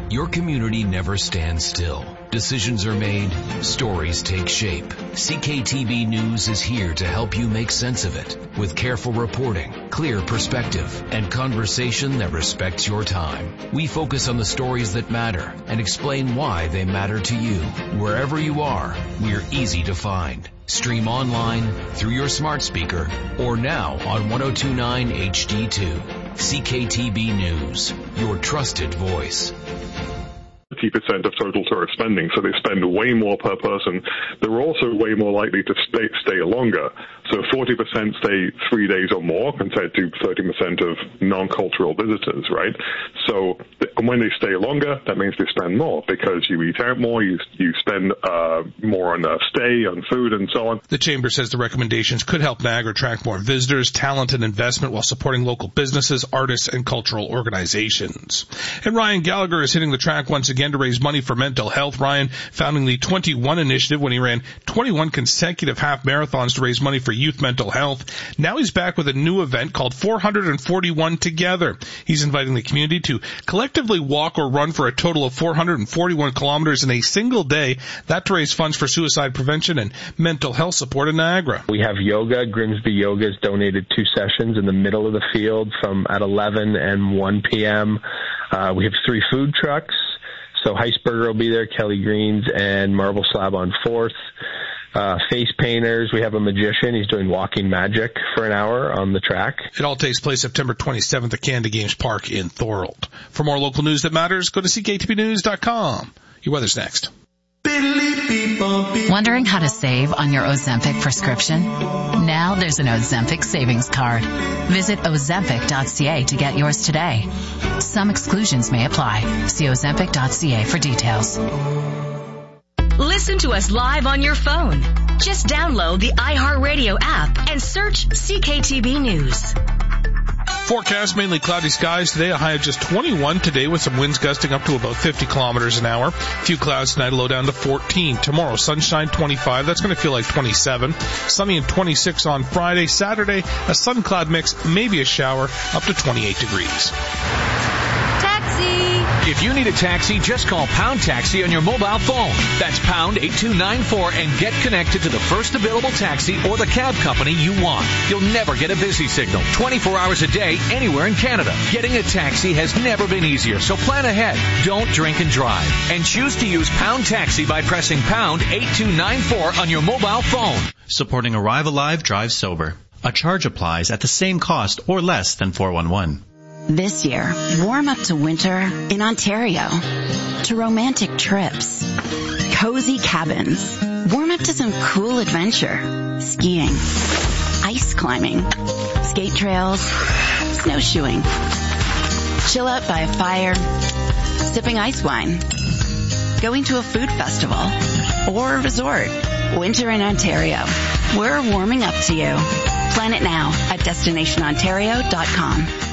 Your community never stands still. Decisions are made, stories take shape. CKTB News is here to help you make sense of it with careful reporting, clear perspective, and conversation that respects your time. We focus on the stories that matter and explain why they matter to you. Wherever you are, we're easy to find. Stream online, through your smart speaker, or now on 1029 HD2. CKTB News, your trusted voice. 50% of total tourist spending, so they spend way more per person. They're also way more likely to stay longer. So 40% stay 3 days or more compared to 30% of non-cultural visitors, right? So when they stay longer, that means they spend more because you eat out more, you spend more on stay, on food, and so on. The Chamber says the recommendations could help Niagara attract more visitors, talent, and investment while supporting local businesses, artists, and cultural organizations. And Ryan Gallagher is hitting the track once again to raise money for mental health. Ryan founding the 21 initiative when he ran 21 consecutive half marathons to raise money for youth mental health. Now he's back with a new event called 441 Together. He's inviting the community to collectively walk or run for a total of 441 kilometers in a single day. That to raise funds for suicide prevention and mental health support in Niagara. We have yoga. Grimsby Yoga has donated 2 sessions in the middle of the field from at 11 and 1 p.m. We have 3 food trucks. So Heisberger will be there, Kelly Greens, and Marble Slab on 4th. Face painters. We have a magician. He's doing walking magic for an hour on the track. It all takes place September 27th at Canada Games Park in Thorold. For more local news that matters, go to CKTBnews.com. Your weather's next. Wondering how to save on your Ozempic prescription? Now there's an Ozempic savings card. Visit Ozempic.ca to get yours today. Some exclusions may apply. See Ozempic.ca for details. Listen to us live on your phone. Just download the iHeartRadio app and search CKTB News. Forecast, mainly cloudy skies today, a high of just 21 today with some winds gusting up to about 50 kilometers an hour. A few clouds tonight, a low down to 14. Tomorrow, sunshine 25. That's going to feel like 27. Sunny and 26 on Friday. Saturday, a sun cloud mix, maybe a shower, up to 28 degrees. If you need a taxi, just call Pound Taxi on your mobile phone. That's pound 8294 and get connected to the first available taxi or the cab company you want. You'll never get a busy signal 24 hours a day anywhere in Canada. Getting a taxi has never been easier, so plan ahead. Don't drink and drive. And choose to use Pound Taxi by pressing pound 8294 on your mobile phone. Supporting Arrive Alive, Drive Sober. A charge applies at the same cost or less than 411. This year, warm up to winter in Ontario, to romantic trips, cozy cabins, warm up to some cool adventure, skiing, ice climbing, skate trails, snowshoeing, chill out by a fire, sipping ice wine, going to a food festival, or a resort. Winter in Ontario. We're warming up to you. Plan it now at destinationontario.com.